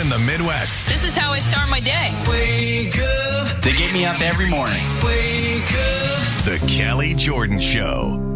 in the Midwest. This is how I start my day. Wake up. They get me up every morning. Wake up. The Kelly Jordan Show.